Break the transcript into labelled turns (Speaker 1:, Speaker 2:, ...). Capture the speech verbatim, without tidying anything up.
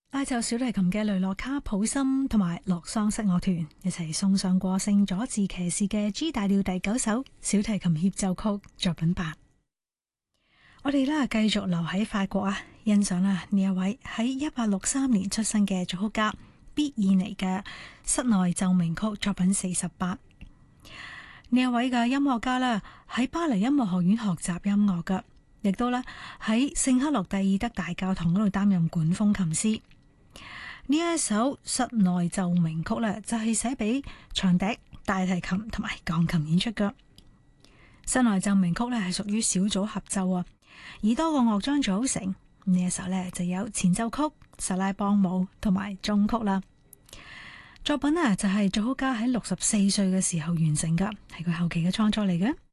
Speaker 1: 拉奏小提琴嘅雷諾卡普森同埋洛桑室樂團一齊送上過聖佐治騎士嘅 G 大調第九首小提琴協奏曲作品八。我哋咧繼續留喺法國啊，欣賞啦呢一位喺一八六三年出生嘅作曲家畢爾尼嘅室內奏鳴曲作品四十八。呢一位嘅音樂家咧喺巴黎音樂學院學習音樂噶，亦都咧喺聖克洛蒂爾德大教堂嗰度擔任管風琴師。呢一首室內奏鳴曲咧就係寫俾長笛、大提琴同埋鋼琴演出嘅。室內奏鳴曲咧係屬於小組合奏啊，以多個樂章組成。呢一首咧就有前奏曲、薩拉邦舞同埋終曲啦。作品啊就係作曲家喺六十四歲嘅時候完成噶，係佢後期嘅創作嚟嘅。